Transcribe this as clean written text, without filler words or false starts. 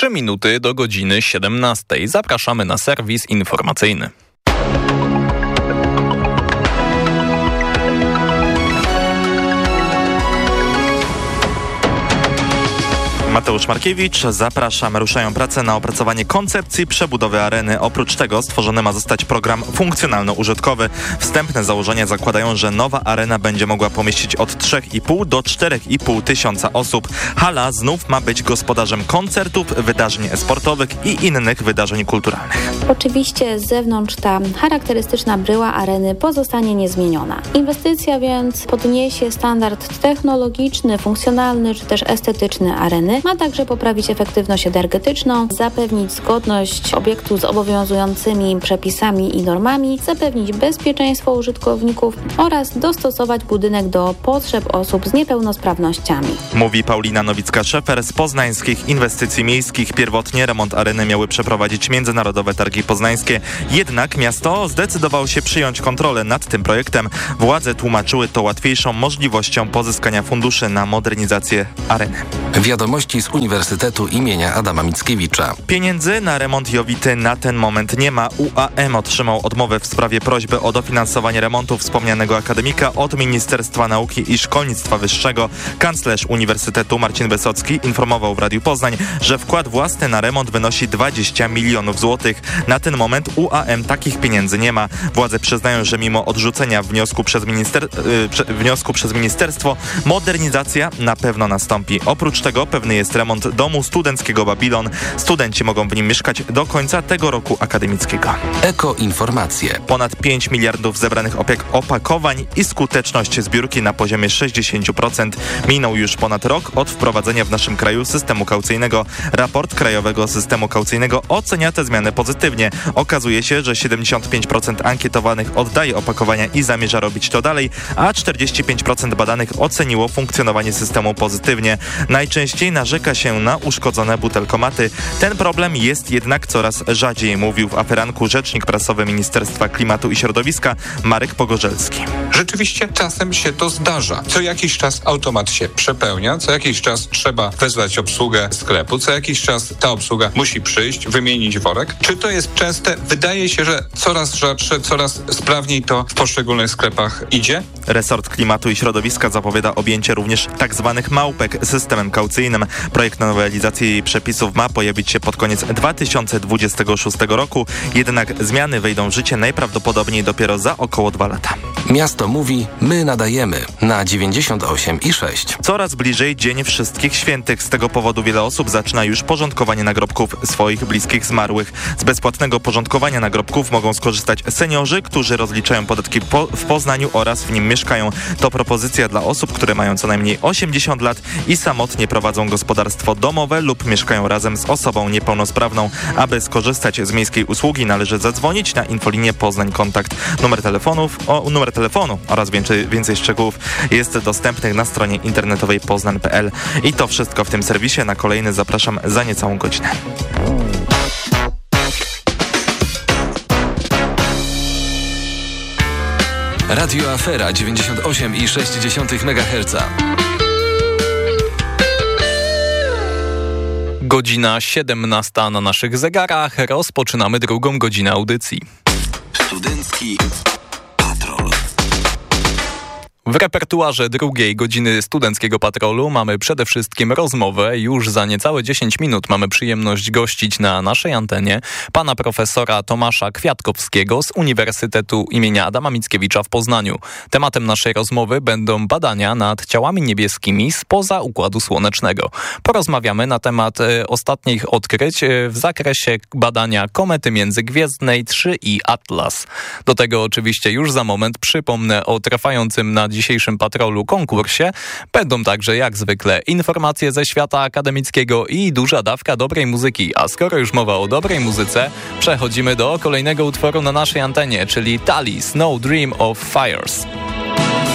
3 minuty do godziny 17. Zapraszamy na serwis informacyjny. Mateusz Markiewicz, zapraszam. Ruszają prace na opracowanie koncepcji przebudowy areny. Oprócz tego stworzony ma zostać program funkcjonalno-użytkowy. Wstępne założenia zakładają, że nowa arena będzie mogła pomieścić od 3,5 do 4,5 tysiąca osób. Hala znów ma być gospodarzem koncertów, wydarzeń sportowych i innych wydarzeń kulturalnych. Oczywiście z zewnątrz ta charakterystyczna bryła areny pozostanie niezmieniona. Inwestycja więc podniesie standard technologiczny, funkcjonalny czy też estetyczny areny. Ma także poprawić efektywność energetyczną, zapewnić zgodność obiektu z obowiązującymi przepisami i normami, zapewnić bezpieczeństwo użytkowników oraz dostosować budynek do potrzeb osób z niepełnosprawnościami. Mówi Paulina Nowicka-Szefer z Poznańskich Inwestycji Miejskich. Pierwotnie remont areny miały przeprowadzić Międzynarodowe Targi Poznańskie. Jednak miasto zdecydowało się przyjąć kontrolę nad tym projektem. Władze tłumaczyły to łatwiejszą możliwością pozyskania funduszy na modernizację areny. Wiadomości z Uniwersytetu imienia Adama Mickiewicza. Pieniędzy na remont Jowity na ten moment nie ma. UAM otrzymał odmowę w sprawie prośby o dofinansowanie remontu wspomnianego akademika od Ministerstwa Nauki i Szkolnictwa Wyższego. Kanclerz Uniwersytetu Marcin Wysocki informował w Radiu Poznań, że wkład własny na remont wynosi 20 milionów złotych. Na ten moment UAM takich pieniędzy nie ma. Władze przyznają, że mimo odrzucenia wniosku przez ministerstwo, modernizacja na pewno nastąpi. Oprócz tego pewny jest remont domu studenckiego Babilon. Studenci mogą w nim mieszkać do końca tego roku akademickiego. Ekoinformacje. Ponad 5 miliardów zebranych opakowań i skuteczność zbiórki na poziomie 60%. Minął już ponad rok od wprowadzenia w naszym kraju systemu kaucyjnego. Raport Krajowego Systemu Kaucyjnego ocenia te zmiany pozytywnie. Okazuje się, że 75% ankietowanych oddaje opakowania i zamierza robić to dalej, a 45% badanych oceniło funkcjonowanie systemu pozytywnie. Najczęściej narzeka się na uszkodzone butelkomaty. Ten problem jest jednak coraz rzadziej, mówił w aferanku rzecznik prasowy Ministerstwa Klimatu i Środowiska Marek Pogorzelski. Rzeczywiście czasem się to zdarza. Co jakiś czas automat się przepełnia, co jakiś czas trzeba wezwać obsługę sklepu, co jakiś czas ta obsługa musi przyjść, wymienić worek. Czy to jest częste? Wydaje się, że coraz rzadsze, coraz sprawniej to w poszczególnych sklepach idzie. Resort Klimatu i Środowiska zapowiada objęcie również tzw. małpek systemem kaucyjnym. Projekt nowelizacji przepisów ma pojawić się pod koniec 2026 roku, jednak zmiany wejdą w życie najprawdopodobniej dopiero za około 2 lata. Miasto mówi, my nadajemy na 98,6. Coraz bliżej Dzień Wszystkich Świętych. Z tego powodu wiele osób zaczyna już porządkowanie nagrobków swoich bliskich zmarłych. Z bezpłatnego porządkowania nagrobków mogą skorzystać seniorzy, którzy rozliczają podatki w Poznaniu oraz w nim mieszkają. To propozycja dla osób, które mają co najmniej 80 lat i samotnie prowadzą gospodarstwo domowe lub mieszkają razem z osobą niepełnosprawną. Aby skorzystać z miejskiej usługi, należy zadzwonić na infolinię Poznań Kontakt. Numer telefonu oraz więcej szczegółów jest dostępnych na stronie internetowej poznań.pl. I to wszystko w tym serwisie. Na kolejny zapraszam za niecałą godzinę. Radio Afera 98,6 MHz. Godzina 17 na naszych zegarach. Rozpoczynamy drugą godzinę audycji. Studencki Patrol. W repertuarze drugiej godziny Studenckiego Patrolu mamy przede wszystkim rozmowę. Już za niecałe 10 minut mamy przyjemność gościć na naszej antenie pana profesora Tomasza Kwiatkowskiego z Uniwersytetu imienia Adama Mickiewicza w Poznaniu. Tematem naszej rozmowy będą badania nad ciałami niebieskimi spoza Układu Słonecznego. Porozmawiamy na temat ostatnich odkryć w zakresie badania komety międzygwiezdnej 3 i Atlas. Do tego oczywiście już za moment przypomnę o trwającym na dzisiejszym Patrolu konkursie. Będą także jak zwykle informacje ze świata akademickiego i duża dawka dobrej muzyki. A skoro już mowa o dobrej muzyce, przechodzimy do kolejnego utworu na naszej antenie, czyli Thalys, No Dream of Fires.